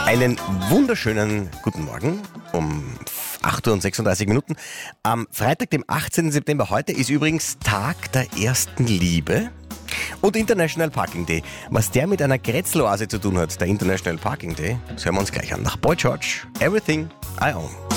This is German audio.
Einen wunderschönen guten Morgen um 8:36 Uhr. Am Freitag, dem 18. September, heute ist übrigens Tag der ersten Liebe und International Parking Day. Was der mit einer Grätzloase zu tun hat, der International Parking Day, das hören wir uns gleich an. Nach Boy George, Everything I Own.